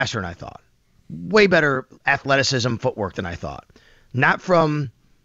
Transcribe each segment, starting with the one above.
faster than I thought. Way better athleticism, footwork than I thought. Not from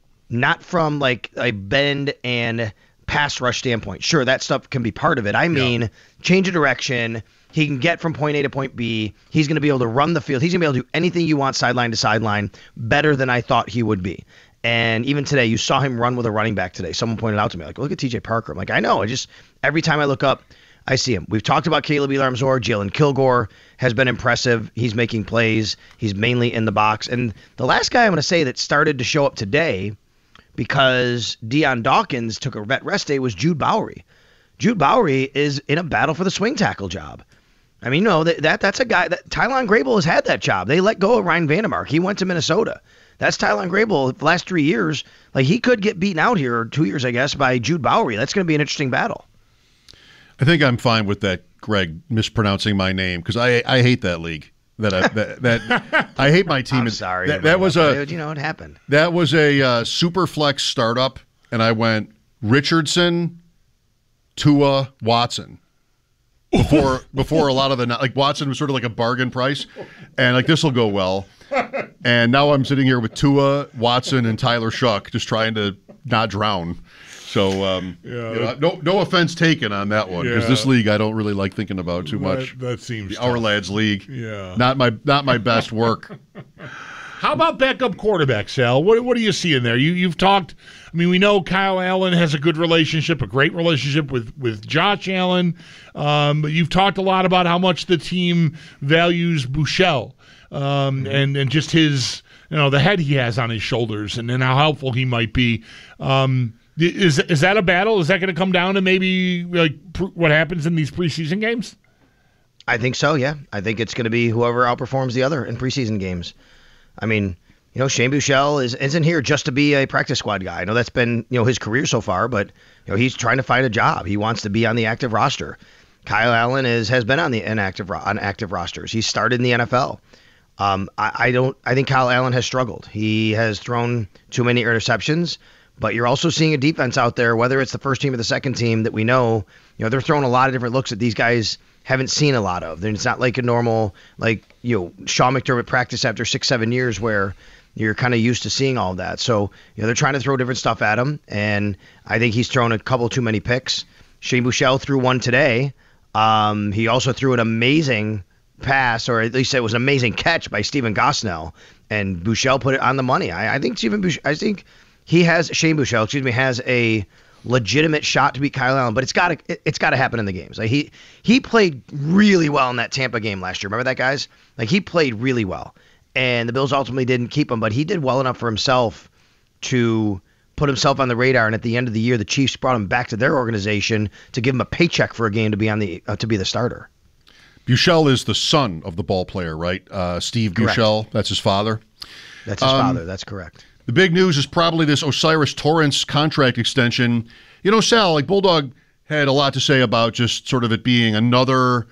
like a bend and pass rush standpoint. Sure, that stuff can be part of it. I mean, change of direction. He can get from point A to point B. He's going to be able to run the field. He's going to be able to do anything you want sideline to sideline better than I thought he would be. And even today, you saw him run with a running back today. Someone pointed out to me, like, look at TJ Parker. I'm like, I know. Every time I look up, I see him. We've talked about Caleb Elam-Zor. Jalen Kilgore has been impressive. He's making plays. He's mainly in the box. And the last guy I'm going to say that started to show up today because Deion Dawkins took a vet rest day was Jude Bowery. Jude Bowery is in a battle for the swing tackle job. I mean, that's a guy that Tylon Grable has had that job. They let go of Ryan Vandermark. He went to Minnesota. That's Tylon Grable the last 3 years. Like, he could get beaten out here, or 2 years, I guess, by Jude Bowery. That's going to be an interesting battle. I think I'm fine with that, Greg, mispronouncing my name, because I hate that league. I hate my team. I'm sorry. That was it happened. That was a super flex startup, and I went Richardson, Tua, Watson. Before a lot of like Watson was sort of like a bargain price, and like this will go well. And now I'm sitting here with Tua, Watson, and Tyler Shuck, just trying to not drown. So no offense taken on that one, because this league I don't really like thinking about too much. That seems the Our Lads League. Yeah, not my best work. How about backup quarterbacks, Sal? What do you see in there? You've talked. I mean, we know Kyle Allen has a good relationship, a great relationship with Josh Allen. But you've talked a lot about how much the team values Buechele and just his, the head he has on his shoulders, and how helpful he might be. Is that a battle? Is that going to come down to maybe like what happens in these preseason games? I think so. Yeah, I think it's going to be whoever outperforms the other in preseason games. I mean, Shane Buechele isn't here just to be a practice squad guy. I know that's been, his career so far, but, he's trying to find a job. He wants to be on the active roster. Kyle Allen has been on active rosters. He started in the NFL. I think Kyle Allen has struggled. He has thrown too many interceptions, but you're also seeing a defense out there, whether it's the first team or the second team, that we know, they're throwing a lot of different looks that these guys haven't seen a lot of. It's not like a normal, Sean McDermott practice after 6-7 years where you're kind of used to seeing all of that. So, they're trying to throw different stuff at him, and I think he's thrown a couple too many picks. Shane Buechele threw one today. He also threw an amazing pass, or at least it was an amazing catch by Stephen Gosnell, and Buechele put it on the money. I think Shane Buechele, has a legitimate shot to beat Kyle Allen, but it's got to happen in the games. Like he played really well in that Tampa game last year. Remember that, guys? Like, he played really well, and the Bills ultimately didn't keep him, but he did well enough for himself to put himself on the radar. And at the end of the year, the Chiefs brought him back to their organization to give him a paycheck for a game to be to be the starter. Buechele is the son of the ball player, right? Steve Buechele, that's his father. That's his father. That's correct. The big news is probably this Osiris Torrance contract extension. Sal, like Bulldog had a lot to say about just sort of it being another,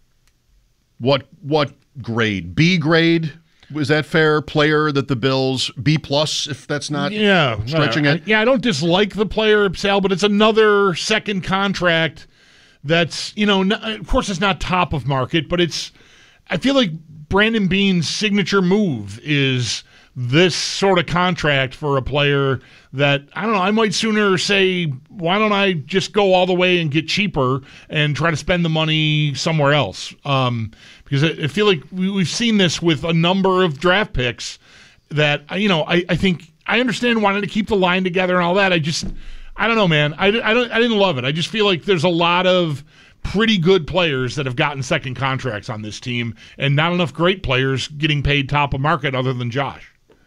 what grade? B grade? Was that fair? Player that the Bills, B+, if that's not stretching it? Yeah, I don't dislike the player, Sal, but it's another second contract that's, of course it's not top of market, but I feel like Brandon Beane's signature move is this sort of contract for a player that, I don't know, I might sooner say, why don't I just go all the way and get cheaper and try to spend the money somewhere else? Because I feel like we've seen this with a number of draft picks that, I think I understand wanting to keep the line together and all that. I don't know, man. I didn't love it. I just feel like there's a lot of pretty good players that have gotten second contracts on this team and not enough great players getting paid top of market other than Josh.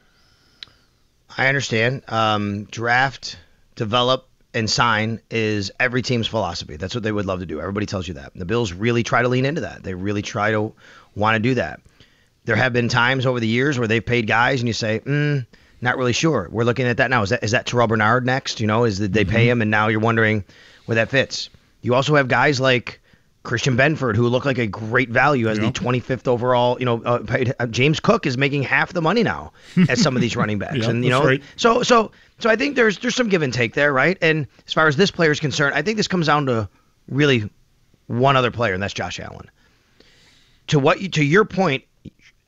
I understand. Draft, develop, and sign is every team's philosophy. That's what they would love to do. Everybody tells you that. The Bills really try to lean into that. They really try to want to do that. There have been times over the years where they've paid guys and you say, not really sure. We're looking at that now. Is that Terrell Bernard next? Did they pay him, and now you're wondering where that fits. You also have guys like Christian Benford, who look like a great value as the 25th overall. James Cook is making half the money now as some of these running backs, and right. So I think there's some give and take there, right? And as far as this player is concerned, I think this comes down to really one other player, and that's Josh Allen. To your point,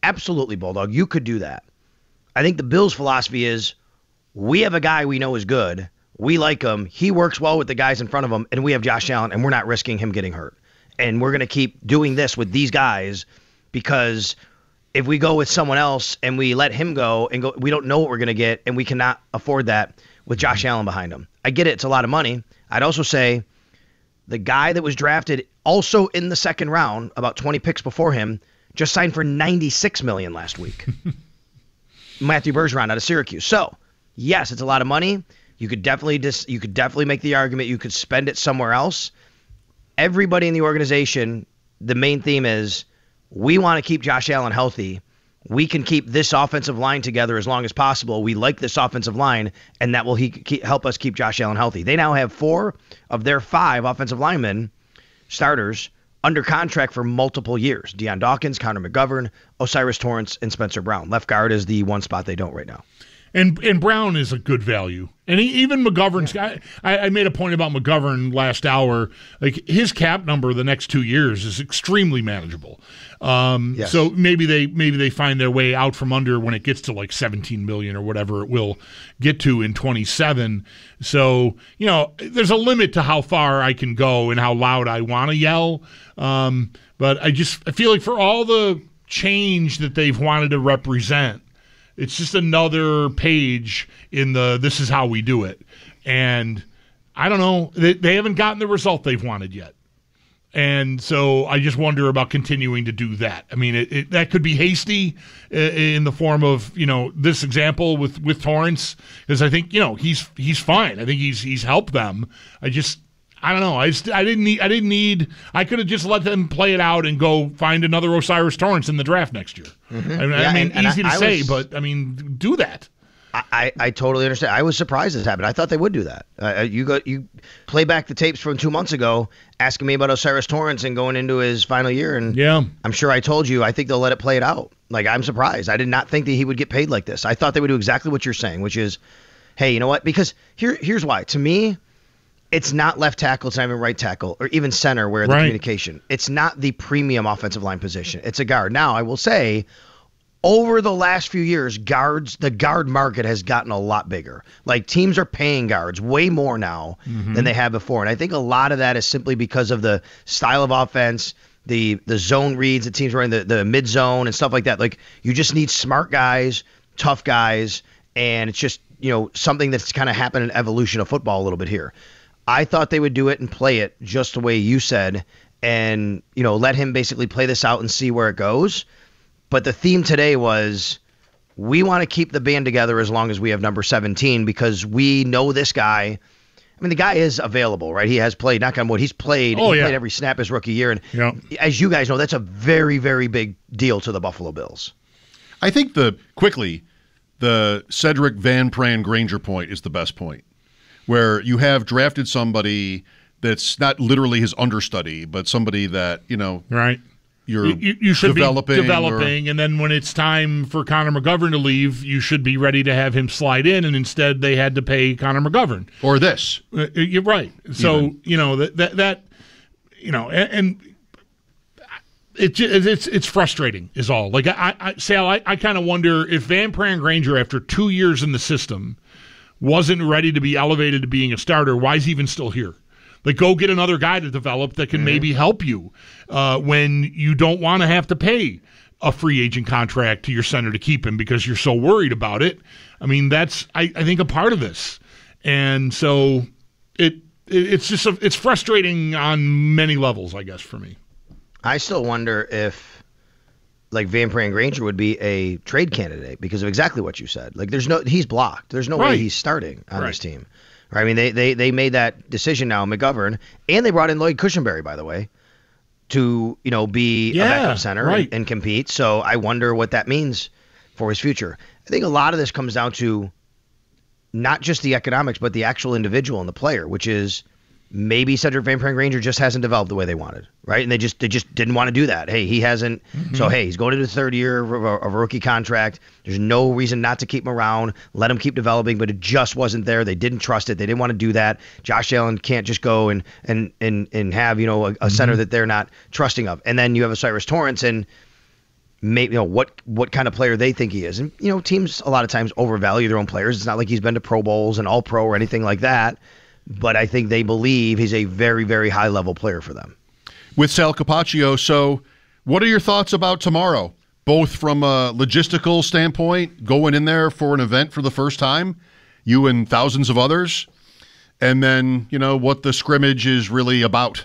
absolutely, Bulldog. You could do that. I think the Bills' philosophy is we have a guy we know is good. We like him. He works well with the guys in front of him, and we have Josh Allen, and we're not risking him getting hurt. And we're going to keep doing this with these guys because if we go with someone else and we let him go, we don't know what we're going to get, and we cannot afford that with Josh Allen behind him. I get it. It's a lot of money. I'd also say the guy that was drafted also in the second round, about 20 picks before him, just signed for $96 million last week. Matthew Bergeron out of Syracuse. So, yes, it's a lot of money. You could definitely make the argument you could spend it somewhere else. Everybody in the organization, the main theme is we want to keep Josh Allen healthy. We can keep this offensive line together as long as possible. We like this offensive line, and that will help us keep Josh Allen healthy. They now have 4 of their 5 offensive linemen, starters, under contract for multiple years. Deion Dawkins, Connor McGovern, Osiris Torrance, and Spencer Brown. Left guard is the one spot they don't right now. And Brown is a good value. And even McGovern's guy, I made a point about McGovern last hour. Like his cap number the next 2 years is extremely manageable. Yes. So maybe they find their way out from under when it gets to like 17 million or whatever it will get to in 27. So, there's a limit to how far I can go and how loud I want to yell. But I feel like for all the change that they've wanted to represent, it's just another page in the this is how we do it. And I don't know. They haven't gotten the result they've wanted yet. And so I just wonder about continuing to do that. I mean, that could be hasty in the form of, this example with Torrance, because I think, he's fine. I think he's helped them. I don't know. I could have just let them play it out and go find another Osiris Torrance in the draft next year. Mm-hmm. Easy to say, but do that. I totally understand. I was surprised this happened. I thought they would do that. You play back the tapes from 2 months ago, asking me about Osiris Torrance and going into his final year, and yeah, I'm sure I told you I think they'll let it play it out. Like, I'm surprised. I did not think that he would get paid like this. I thought they would do exactly what you're saying, which is, hey, you know what? Because here's why. To me, it's not left tackle, it's not even right tackle, or even center where the communication. It's not the premium offensive line position. It's a guard. Now, I will say, over the last few years, the guard market has gotten a lot bigger. Like, teams are paying guards way more now than they have before. And I think a lot of that is simply because of the style of offense, the zone reads that teams are in, the mid zone and stuff like that. Like, you just need smart guys, tough guys, and it's just, something that's kind of happened in evolution of football a little bit here. I thought they would do it and play it just the way you said and, let him basically play this out and see where it goes. But the theme today was we want to keep the band together as long as we have number 17 because we know this guy. I mean, the guy is available, right? He has played, knock on wood, he's played. Played every snap his rookie year. And as you guys know, that's a very, very big deal to the Buffalo Bills. I think the Cedric Van Pran Granger point is the best point, where you have drafted somebody that's not literally his understudy, but somebody that, right. You should developing, be developing, and then when it's time for Connor McGovern to leave, you should be ready to have him slide in, and instead they had to pay Connor McGovern. Or this. You're right. So, and it's frustrating is all. Like, Sal, I kind of wonder if Van Pran Granger, after 2 years in the system, wasn't ready to be elevated to being a starter, why is he even still here? Like, go get another guy to develop that can maybe help you when you don't want to have to pay a free agent contract to your center to keep him because you're so worried about it. I mean, that's, I think, a part of this. And so it's just it's frustrating on many levels, I guess, for me. I still wonder if, like, Van Pran Granger would be a trade candidate because of exactly what you said. Like, he's blocked. There's no way he's starting on this team. Right? I mean, they made that decision now, McGovern, and they brought in Lloyd Cushenberry, by the way, to be a backup center and compete. So I wonder what that means for his future. I think a lot of this comes down to not just the economics, but the actual individual and the player, which is maybe Cedric Van Pran Granger just hasn't developed the way they wanted, right? And they just didn't want to do that. Hey, he hasn't. So, hey, he's going into the third year of a rookie contract. There's no reason not to keep him around. Let him keep developing, but it just wasn't there. They didn't trust it. They didn't want to do that. Josh Allen can't just go and have, a center that they're not trusting of. And then you have Osiris Torrance, and maybe what kind of player they think he is. And teams a lot of times overvalue their own players. It's not like he's been to Pro Bowls and All Pro or anything like that, but I think they believe he's a very, very high level player for them. With Sal Capaccio, so what are your thoughts about tomorrow? Both from a logistical standpoint, going in there for an event for the first time, you and thousands of others, and then, what the scrimmage is really about.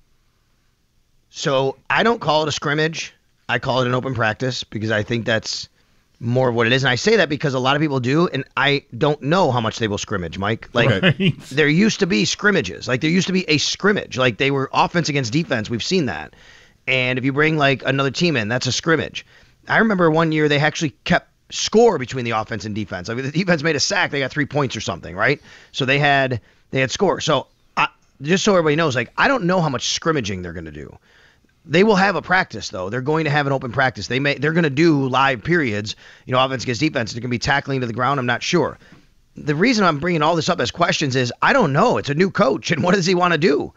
So I don't call it a scrimmage. I call it an open practice because I think that's more of what it is. And I say that because a lot of people do, and I don't know how much they will scrimmage, Mike. There used to be scrimmages. There used to be a scrimmage. They were offense against defense. We've seen that. And if you bring another team in, that's a scrimmage. I remember one year they actually kept score between the offense and defense. The defense made a sack, they got 3 points or something, right? So they had score. So just so everybody knows, I don't know how much scrimmaging they're going to do. They will have a practice, though. They're going to have an open practice. They're going to do live periods, offense against defense. They're going to be tackling to the ground. I'm not sure. The reason I'm bringing all this up as questions is I don't know. It's a new coach, and what does he want to do?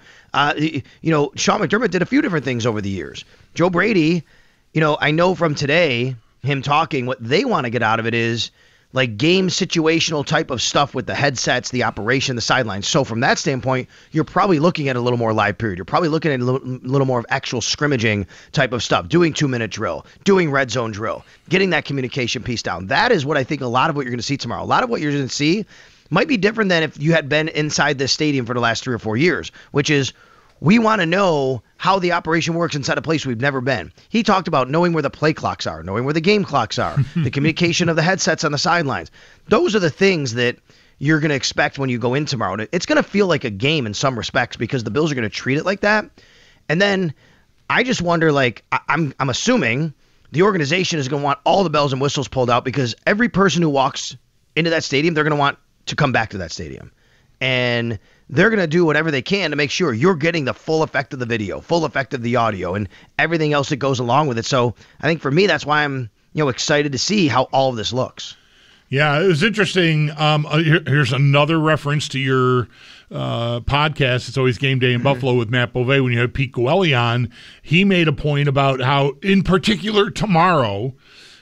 Sean McDermott did a few different things over the years. Joe Brady, I know from today, him talking, what they want to get out of it is game situational type of stuff with the headsets, the operation, the sidelines. So from that standpoint, you're probably looking at a little more live period. You're probably looking at a little more of actual scrimmaging type of stuff, doing 2-minute drill, doing red zone drill, getting that communication piece down. That is what I think a lot of what you're going to see tomorrow. A lot of what you're going to see might be different than if you had been inside this stadium for the last 3 or 4 years, which is we want to know how the operation works inside a place we've never been. He talked about knowing where the play clocks are, knowing where the game clocks are, the communication of the headsets on the sidelines. Those are the things that you're going to expect when you go in tomorrow. It's going to feel like a game in some respects because the Bills are going to treat it like that. And then I just wonder, I'm assuming the organization is going to want all the bells and whistles pulled out because every person who walks into that stadium, they're going to want to come back to that stadium. And they're going to do whatever they can to make sure you're getting the full effect of the video, full effect of the audio, and everything else that goes along with it. So I think for me, that's why I'm excited to see how all of this looks. Yeah, it was interesting. Here's another reference to your podcast. It's always Game Day in Buffalo with Matt Bove. When you had Pete Goelli on, he made a point about how, in particular, tomorrow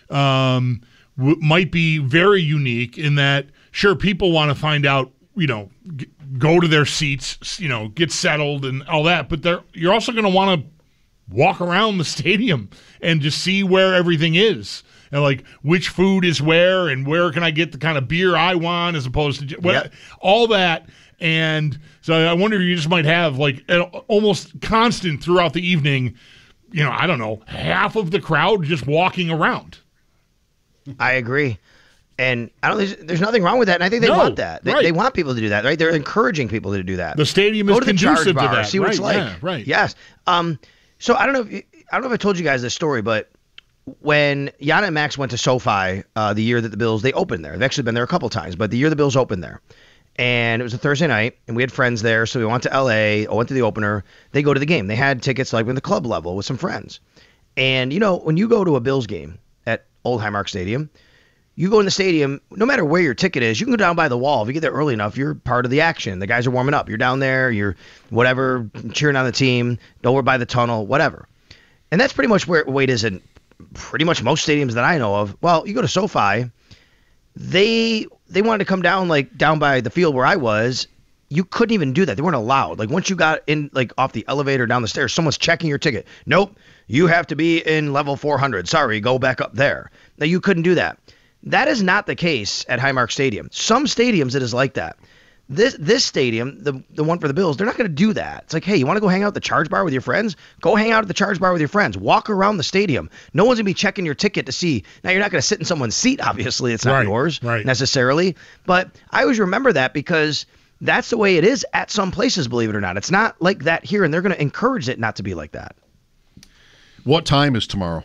might be very unique in that, sure, people want to find out, go to their seats, get settled and all that. But you're also going to want to walk around the stadium and just see where everything is. And which food is where and where can I get the kind of beer I want as opposed to all that. And so I wonder if you just might have almost constant throughout the evening, I don't know, half of the crowd just walking around. I agree. And I don't think there's nothing wrong with that. And I think they want that. They want people to do that, right? They're encouraging people to do that. The stadium is conducive to that. See what it's like. Yeah, right. Yes. So I don't know if I told you guys this story, but when Yana and Max went to SoFi the year that the Bills, they opened there. They've actually been there a couple times, but the year the Bills opened there. And it was a Thursday night, and we had friends there, so we went to L.A., I went to the opener. They go to the game. They had tickets in the club level with some friends. And, when you go to a Bills game at Old Highmark Stadium, you go in the stadium, no matter where your ticket is, you can go down by the wall. If you get there early enough, you're part of the action. The guys are warming up. You're down there. You're whatever, cheering on the team, over by the tunnel, whatever. And that's pretty much where it is in pretty much most stadiums that I know of. Well, you go to SoFi, they wanted to come down down by the field where I was. You couldn't even do that. They weren't allowed. Once you got in off the elevator down the stairs, someone's checking your ticket. Nope, you have to be in level 400. Sorry, go back up there. Now you couldn't do that. That is not the case at Highmark Stadium. Some stadiums it is like that. This stadium, the one for the Bills, they're not going to do that. It's hey, you want to go hang out at the Charge Bar with your friends? Go hang out at the Charge Bar with your friends. Walk around the stadium. No one's going to be checking your ticket to see. Now, you're not going to sit in someone's seat, obviously. It's not yours necessarily. But I always remember that because that's the way it is at some places, believe it or not. It's not like that here, and they're going to encourage it not to be like that. What time is tomorrow?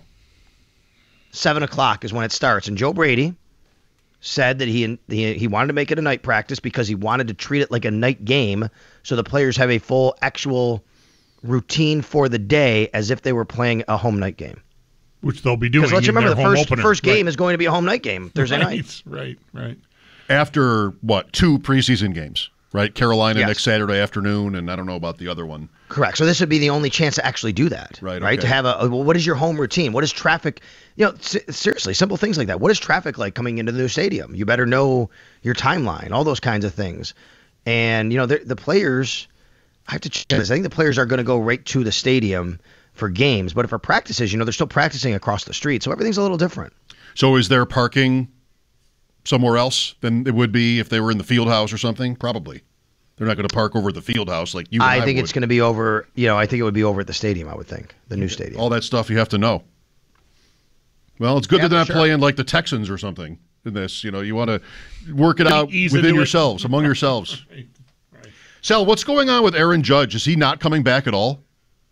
7 o'clock is when it starts. And Joe Brady said that he wanted to make it a night practice because he wanted to treat it like a night game so the players have a full actual routine for the day as if they were playing a home night game. Which they'll be doing. Because let's remember the first game is going to be a home night game Thursday night. Right. After, 2 preseason games? right? Carolina Yes. next Saturday afternoon, and I don't know about the other one. Correct. So this would be the only chance to actually do that, Right, Right. okay. To have well, what is your home routine? What is traffic? Seriously, simple things like that. What is traffic like coming into the new stadium? You better know your timeline, all those kinds of things. And the players, I have to check this. I think the players are going to go right to the stadium for games, but for practices, they're still practicing across the street, so everything's a little different. So is there parking somewhere else than it would be if they were in the field house or something? Probably. They're not going to park over at the field house like you and I think would. it's going to be over. I think it would be over at the stadium. I would think the new stadium. All that stuff you have to know. Well, it's good Yeah, that they're not for sure. playing like the Texans or something in this. You want to work it out ease within into it. yourselves, among yourselves. Right. Sal, what's going on with Aaron Judge? Is he not coming back at all?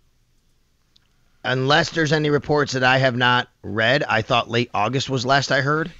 Unless there's any reports that I have not read, I thought late August was last I heard.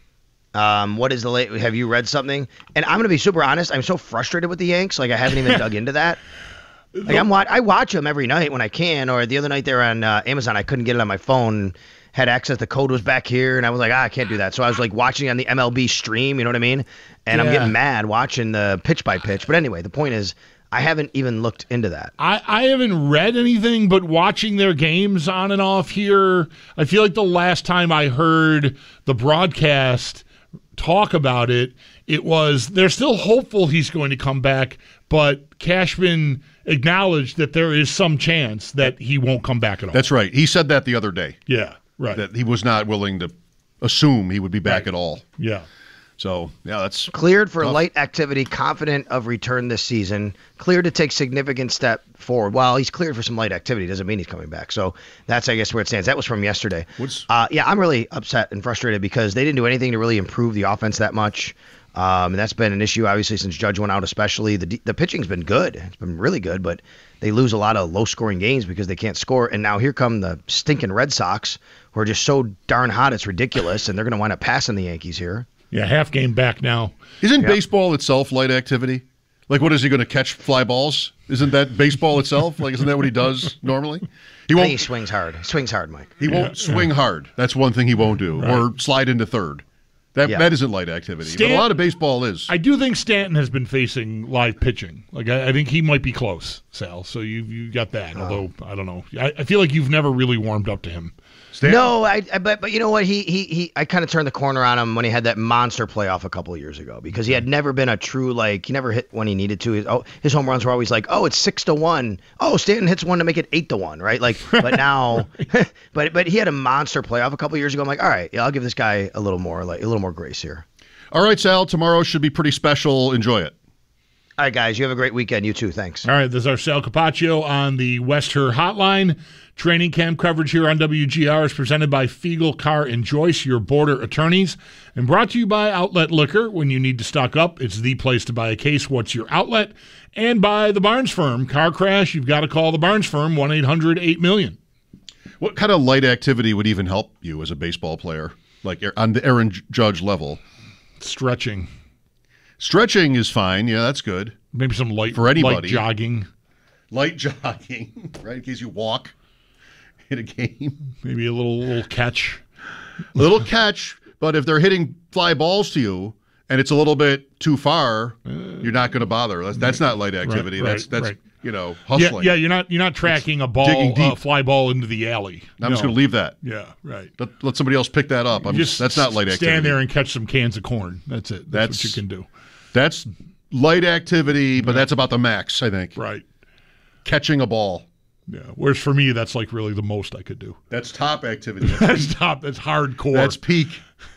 What is the late? Have you read something? And I'm going to be super honest. I'm so frustrated with the Yanks. Like I haven't even dug into that. Like I watch them every night when I can. Or the other night they were on Amazon. I couldn't get it on my phone. Had access. The code was back here, and I was like, I can't do that. So I was like watching on the MLB stream. You know what I mean? And I'm Yeah. getting mad watching the pitch by pitch. But anyway, the point is, I haven't even looked into that. I haven't read anything, but watching their games on and off here, I feel like the last time I heard the broadcast talk about it, it was they're still hopeful he's going to come back, but Cashman acknowledged that there is some chance that he won't come back at all. That's right. He said that the other day, yeah, right. that he was not willing to assume he would be back Right. at all. Yeah. So, yeah, that's Cleared for tough. light activity, confident of return this season. Cleared to take significant step forward. Well, he's cleared for some light activity. Doesn't mean he's coming back. So that's, I guess, where it stands. That was from yesterday. Yeah, I'm really upset and frustrated because they didn't do anything to really improve the offense that much. And that's been an issue, obviously, since Judge went out especially. The pitching's been good. It's been really good, but they lose a lot of low-scoring games because they can't score. And now here come the stinking Red Sox, who are just so darn hot it's ridiculous, and they're going to wind up passing the Yankees here. Yeah, half game back now. Isn't baseball itself light activity? Like, what is he going to catch fly balls? Isn't that baseball itself? Like, isn't that what he does normally? He I think won't. he swings hard. He swings hard, Mike. He won't swing hard. That's one thing he won't do, or slide into third. That isn't light activity. But a lot of baseball is. I do think Stanton has been facing live pitching. Like I think he might be close, Sal. So you got that. Although I don't know. I feel like you've never really warmed up to him. No, but you know what? I kind of turned the corner on him when he had that monster playoff a couple of years ago because he had never been a true he never hit when he needed to. His home runs were always like, it's 6-1. Oh, Stanton hits one to make it 8-1, right? Like, but now, but he had a monster playoff a couple of years ago. I'm like, all right, I'll give this guy a little more grace here. All right, Sal. Tomorrow should be pretty special. Enjoy it. All right, guys. You have a great weekend. You too. Thanks. All right, this is our Sal Capaccio on the West Her Hotline. Training camp coverage here on WGR is presented by Fiegel Carr and Joyce, your border attorneys, and brought to you by Outlet Liquor. When you need to stock up, it's the place to buy a case. What's your outlet? And by the Barnes Firm. Car crash, you've got to call the Barnes Firm, 1-800-8-million. What kind of light activity would even help you as a baseball player, like on the Aaron Judge level? Stretching. Stretching is fine. Yeah, that's good. Maybe some light, For anybody. light jogging. Light jogging, right? In case you walk in a game. Maybe a little catch. A little catch, but if they're hitting fly balls to you and it's a little bit too far, you're not going to bother. That's not light activity. Right, that's right. hustling. Yeah, you're not tracking a ball, digging deep. fly ball into the alley. I'm just going to leave that. Yeah, right. Let somebody else pick that up. That's not light activity. Stand there and catch some cans of corn. That's it. That's what you can do. That's light activity, but that's about the max, I think. Right. Catching a ball. Yeah. Whereas for me, that's like really the most I could do. That's top activity. That's top. That's hardcore. That's peak.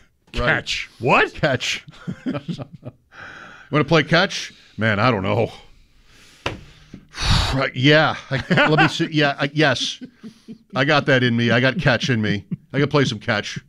Catch. Right. What? Catch. You want to play catch? Man, I don't know. Right, yeah. Let me see. Yeah, yes. I got that in me. I got catch in me. I can play some catch.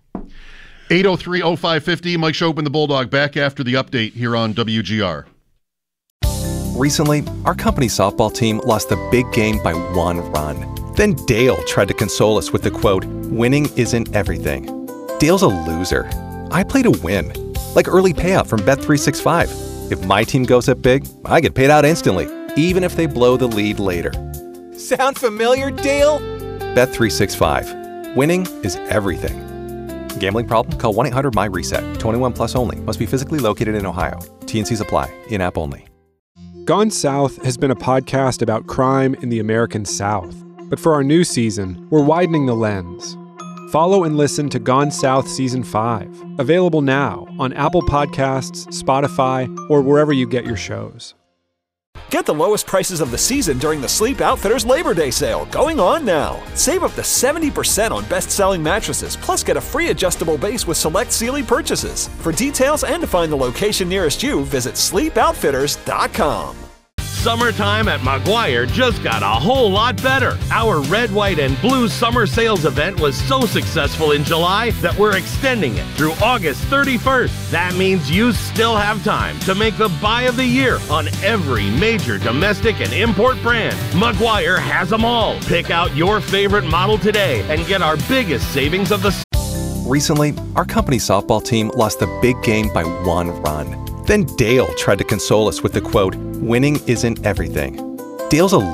803-0550. Mike Schopp and the Bulldog back after the update here on WGR. Recently, our company's softball team lost the big game by 1 run. Then Dale tried to console us with the quote, "Winning isn't everything." Dale's a loser. I play to win. Like early payout from Bet365. If my team goes up big, I get paid out instantly, even if they blow the lead later. Sound familiar, Dale? Bet365. Winning is everything. Gambling problem? Call 1-800-MY-RESET. 21 plus only. Must be physically located in Ohio. T&Cs apply. In-app only. Gone South has been a podcast about crime in the American South. But for our new season, we're widening the lens. Follow and listen to Gone South Season 5, available now on Apple Podcasts, Spotify, or wherever you get your shows. Get the lowest prices of the season during the Sleep Outfitters Labor Day sale, going on now. Save up to 70% on best-selling mattresses, plus get a free adjustable base with select Sealy purchases. For details and to find the location nearest you, visit sleepoutfitters.com. Summertime at Maguire just got a whole lot better. Our red, white, and blue summer sales event was so successful in July that we're extending it through August 31st. That means you still have time to make the buy of the year on every major domestic and import brand. Maguire has them all. Pick out your favorite model today and get our biggest savings of the Recently, our company softball team lost the big game by 1 run. Then Dale tried to console us with the quote, "Winning isn't everything." Dale's a